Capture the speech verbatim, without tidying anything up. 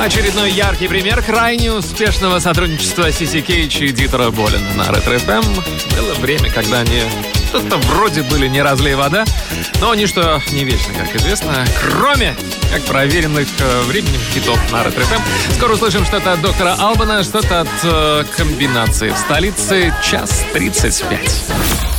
Очередной яркий пример крайне успешного сотрудничества Си Си Кейдж и Дитера Болина на Ретро-эф эм. Было время, когда они что-то вроде были не разлей вода, но ничто не вечно, как известно, кроме как проверенных э, временем хитов на Ретро-эф эм. Скоро услышим что-то от доктора Албана, что-то от э, комбинации в столице. Час тридцать пять.